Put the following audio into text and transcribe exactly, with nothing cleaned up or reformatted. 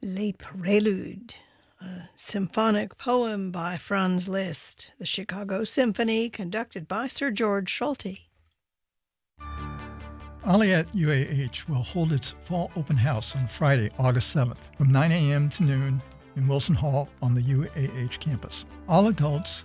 Les Préludes, a symphonic poem by Franz Liszt, the Chicago Symphony, conducted by Sir George Solti. Aliat U A H will hold its fall open house on Friday, August seventh, from nine a.m. to noon in Wilson Hall on the U A H campus. All adults